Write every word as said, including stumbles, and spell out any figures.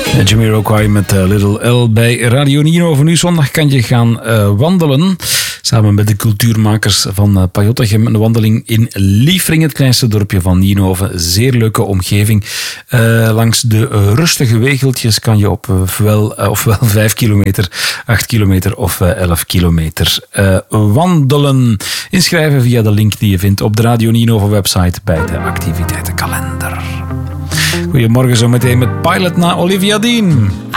Jamiroquai met uh, Little L bij Radio Nino. Van nu zondag kan je gaan uh, wandelen. Samen met de cultuurmakers van uh, Pajottegem. Een wandeling in Liefring, het kleinste dorpje van Nienhoven. Zeer leuke omgeving. Uh, langs de uh, rustige wegeltjes kan je op uh, ofwel, uh, ofwel vijf kilometer, acht kilometer of uh, elf kilometer uh, wandelen. Inschrijven via de link die je vindt op de Radio Nienhoven website bij de activiteitenkalender. Goedemorgen, zometeen met Pilot na Olivia Dean.